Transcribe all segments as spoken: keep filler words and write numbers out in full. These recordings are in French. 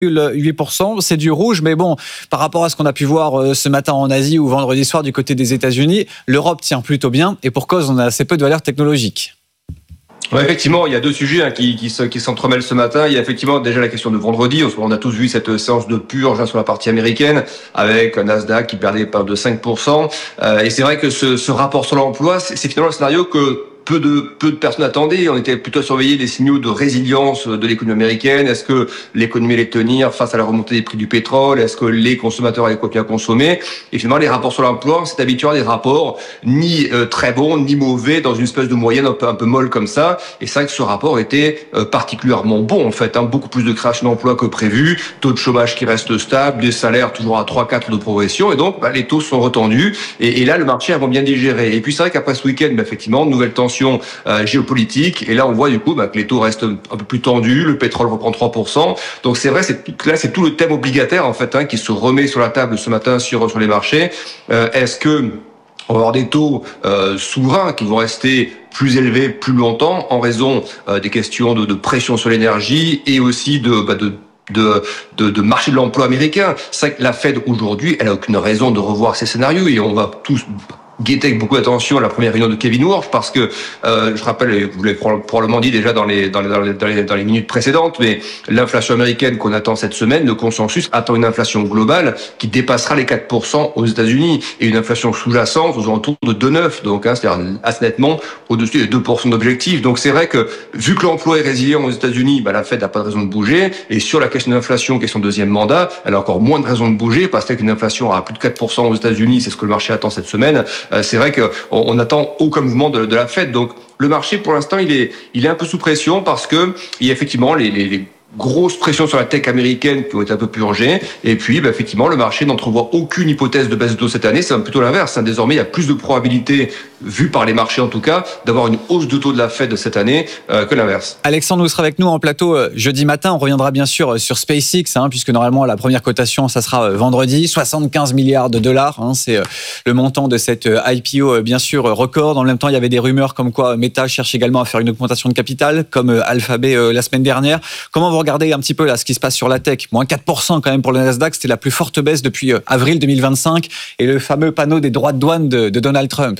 huit pour cent, c'est du rouge, mais bon, par rapport à ce qu'on a pu voir ce matin en Asie ou vendredi soir du côté des États-Unis, l'Europe tient plutôt bien et pour cause, on a assez peu de valeurs technologiques. Ouais, effectivement, il y a deux sujets hein, qui, qui, qui s'entremêlent ce matin. Il y a effectivement déjà la question de vendredi. On a tous vu cette séance de purge hein, sur la partie américaine avec un Nasdaq qui perdait pas de cinq pour cent. Euh, et c'est vrai que ce, ce rapport sur l'emploi, c'est, c'est finalement le scénario que peu de peu de personnes attendaient. On était plutôt à surveiller les signaux de résilience de l'économie américaine. Est-ce que l'économie allait tenir face à la remontée des prix du pétrole? Est-ce que les consommateurs allaient continuer à consommer? Et finalement, les rapports sur l'emploi, c'est habituel des rapports ni euh, très bons ni mauvais dans une espèce de moyenne un peu un peu molle comme ça. Et c'est vrai que ce rapport était euh, particulièrement bon en fait. Hein, beaucoup plus de création d'emplois que prévu, taux de chômage qui reste stable, des salaires toujours à trois quatre de progression. Et donc, bah, les taux sont retendus. Et, et là, le marché a bien digéré. Et puis c'est vrai qu'après ce week-end, bah, effectivement, nouvelle tension Euh, géopolitique et là on voit du coup bah, que les taux restent un peu plus tendus, le pétrole reprend trois pour cent, donc c'est vrai, c'est, là c'est tout le thème obligataire en fait hein, qui se remet sur la table ce matin sur, sur les marchés. Euh, est-ce que on va avoir des taux euh, souverains qui vont rester plus élevés plus longtemps en raison euh, des questions de, de pression sur l'énergie et aussi de, bah, de De, de, de marché de l'emploi américain. C'est vrai que la Fed aujourd'hui, elle a aucune raison de revoir ses scénarios et on va tous guetter avec beaucoup d'attention à la première réunion de Kevin Warsh parce que euh, je rappelle, vous l'avez probablement dit déjà dans les dans les, dans les dans les dans les minutes précédentes, mais l'inflation américaine qu'on attend cette semaine, le consensus attend une inflation globale qui dépassera les quatre pour cent aux États-Unis et une inflation sous-jacente aux alentours de deux virgule neuf, donc hein, c'est-à-dire assez nettement au-dessus des deux pour cent d'objectif. Donc c'est vrai que vu que l'emploi est résilient aux États-Unis, bah, la Fed n'a pas de raison de bouger. Et sur la question de l'inflation, qui est son deuxième mandat, elle a encore moins de raison de bouger parce qu'une inflation à plus de quatre pour cent aux États-Unis, c'est ce que le marché attend cette semaine. C'est vrai qu'on on attend aucun mouvement de, de la Fed. Donc le marché, pour l'instant, il est, il est un peu sous pression parce que il y a effectivement les, les, les grosse pression sur la tech américaine qui ont été un peu purgées. Et puis, bah, effectivement, le marché n'entrevoit aucune hypothèse de baisse de taux cette année. C'est plutôt l'inverse. Hein. Désormais, il y a plus de probabilité, vu par les marchés en tout cas, d'avoir une hausse de taux de la Fed cette année euh, que l'inverse. Alexandre, vous serez avec nous en plateau euh, jeudi matin. On reviendra bien sûr sur SpaceX, hein, puisque normalement, la première cotation, ça sera euh, vendredi. soixante-quinze milliards de dollars. Hein, c'est euh, le montant de cette euh, I P O, euh, bien sûr, euh, record. En même temps, il y avait des rumeurs comme quoi Meta cherche également à faire une augmentation de capital, comme euh, Alphabet euh, la semaine dernière. Comment vous regardez un petit peu là ce qui se passe sur la tech? Moins quatre pour cent quand même pour le Nasdaq, c'était la plus forte baisse depuis avril deux mille vingt-cinq et le fameux panneau des droits de douane de, de Donald Trump.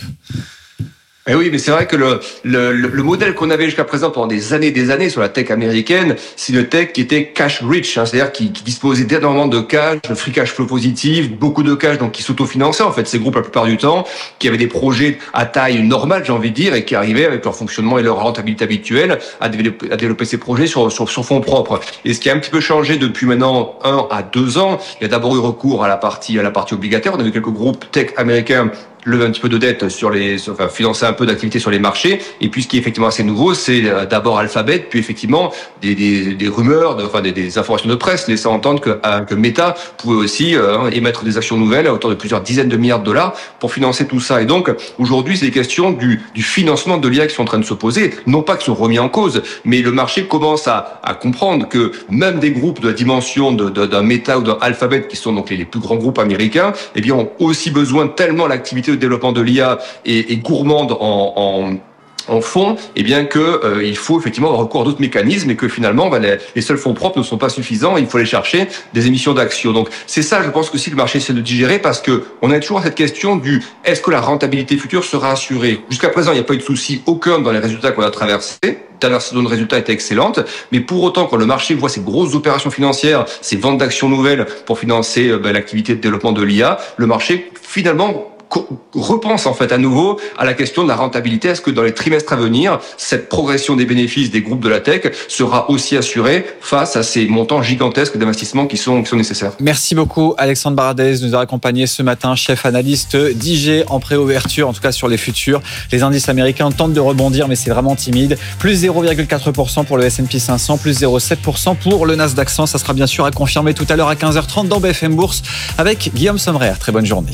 Eh oui, mais c'est vrai que le, le, le modèle qu'on avait jusqu'à présent pendant des années et des années sur la tech américaine, c'est une tech qui était cash rich, hein, c'est-à-dire qui, qui disposait d'énormément de cash, de free cash flow positif, beaucoup de cash, donc qui s'autofinançaient en fait ces groupes la plupart du temps, qui avaient des projets à taille normale, j'ai envie de dire, et qui arrivaient avec leur fonctionnement et leur rentabilité habituelle à développer, à développer ces projets sur, sur, sur fonds propres. Et ce qui a un petit peu changé depuis maintenant un à deux ans, il y a d'abord eu recours à la partie à la partie obligataire. On a vu quelques groupes tech américains lever un petit peu de dette sur les, sur, enfin, financer un peu d'activité sur les marchés. Et puis, ce qui est effectivement assez nouveau, c'est d'abord Alphabet, puis effectivement des, des, des rumeurs, de, enfin des, des informations de presse laissant entendre que, que Meta pouvait aussi euh, émettre des actions nouvelles à hauteur de plusieurs dizaines de milliards de dollars pour financer tout ça. Et donc, aujourd'hui, c'est des questions du, du financement de l'I A qui sont en train de se poser, non pas qu'ils sont remis en cause, mais le marché commence à, à comprendre que même des groupes de la dimension de, de, d'un Meta ou d'un Alphabet, qui sont donc les, les plus grands groupes américains, eh bien, ont aussi besoin tellement l'activité de développement de l'I A est, est gourmande en, en en fond, eh bien que euh, il faut effectivement avoir recours à d'autres mécanismes et que finalement bah, les, les seuls fonds propres ne sont pas suffisants, il faut aller chercher des émissions d'actions. Donc c'est ça, je pense que si le marché essaie de digérer, parce que on a toujours cette question du est-ce que la rentabilité future sera assurée. Jusqu'à présent, il n'y a pas eu de souci aucun dans les résultats qu'on a traversés. La dernière saison de résultats était excellente, mais pour autant, quand le marché voit ces grosses opérations financières, ces ventes d'actions nouvelles pour financer euh, bah, l'activité de développement de l'I A, le marché finalement repense en fait à nouveau à la question de la rentabilité. Est-ce que dans les trimestres à venir, cette progression des bénéfices des groupes de la tech sera aussi assurée face à ces montants gigantesques d'investissement qui sont, qui sont nécessaires? Merci beaucoup Alexandre Baradez de nous avoir accompagné ce matin, chef analyste d'I G en préouverture, en tout cas sur les futurs. Les indices américains tentent de rebondir, mais c'est vraiment timide. Plus zéro virgule quatre pour cent pour le S and P cinq cents, plus zéro virgule sept pour cent pour le Nasdaq cent. Ça sera bien sûr à confirmer tout à l'heure à quinze heures trente dans B F M Bourse avec Guillaume Sommerer. Très bonne journée.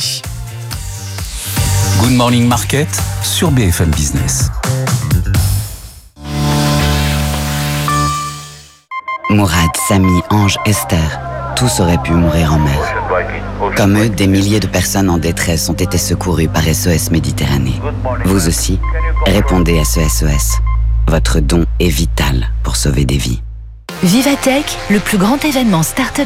Good Morning Market sur B F M Business. Mourad, Samy, Ange, Esther, tous auraient pu mourir en mer. Comme eux, des milliers de personnes en détresse ont été secourues par S O S Méditerranée. Vous aussi, répondez à ce S O S. Votre don est vital pour sauver des vies. Vivatech, le plus grand événement start-up